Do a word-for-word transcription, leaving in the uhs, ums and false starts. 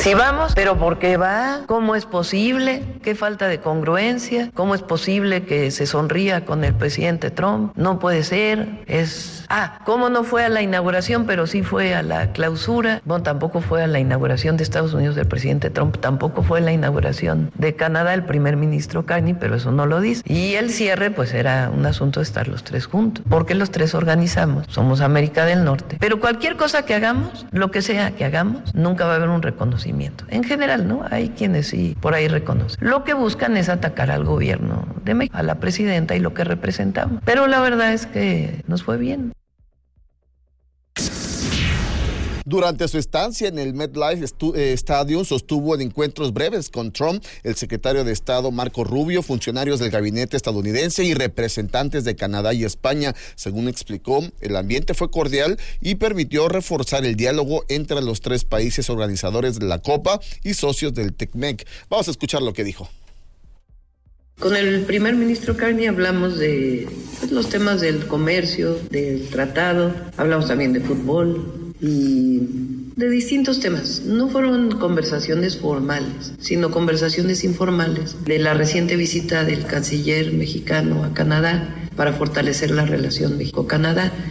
Sí vamos, pero ¿por qué va? ¿Cómo es posible? ¿Qué falta de congruencia? ¿Cómo es posible que se sonría con el presidente Trump? No puede ser. Es... Ah, ¿cómo no fue a la inauguración, pero sí fue a la clausura? Bueno, tampoco fue a la inauguración de Estados Unidos del presidente Trump, tampoco fue a la inauguración de Canadá el primer ministro Carney, pero eso no lo dice. Y el cierre, pues era un asunto de estar los tres juntos, porque los tres organizamos, somos América del Norte. Pero cualquier cosa que hagamos, lo que sea que hagamos, nunca va a haber un reconocimiento. En general, ¿no? Hay quienes sí por ahí reconocen. Lo que buscan es atacar al gobierno de México, a la presidenta y lo que representamos. Pero la verdad es que nos fue bien. Durante su estancia en el MetLife Stadium sostuvo en encuentros breves con Trump, el secretario de Estado Marco Rubio, funcionarios del gabinete estadounidense y representantes de Canadá y España. Según explicó, el ambiente fue cordial y permitió reforzar el diálogo entre los tres países organizadores de la Copa y socios del TECMEC. Vamos a escuchar lo que dijo. Con el primer ministro Carney hablamos de pues, los temas del comercio, del tratado, hablamos también de fútbol y de distintos temas. No fueron conversaciones formales, sino conversaciones informales de la reciente visita del canciller mexicano a Canadá para fortalecer la relación México-Canadá.